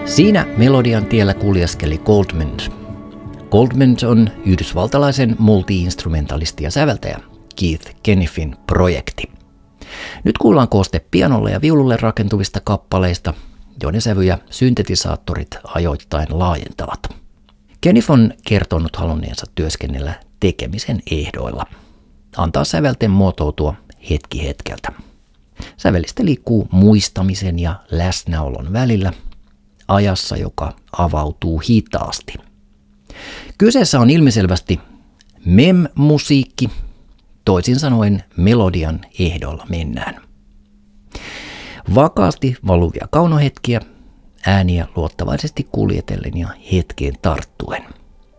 Siinä melodian tiellä kuljeskeli Goldman. Goldman on yhdysvaltalaisen multi-instrumentalisti ja säveltäjä Keith Kennifin projekti. Nyt kuullaan kooste pianolle ja viululle rakentuvista kappaleista, joiden sävyjä syntetisaattorit ajoittain laajentavat. Kennif on kertonut halunneensa työskennellä tekemisen ehdoilla. Antaa sävelten muotoutua hetki hetkeltä. Sävelistä liikkuu muistamisen ja läsnäolon välillä, ajassa, joka avautuu hitaasti. Kyseessä on ilmiselvästi mem-musiikki, toisin sanoen melodian ehdoilla mennään. Vakaasti valuvia kaunohetkiä, ääniä luottavaisesti kuljetellen ja hetkeen tarttuen.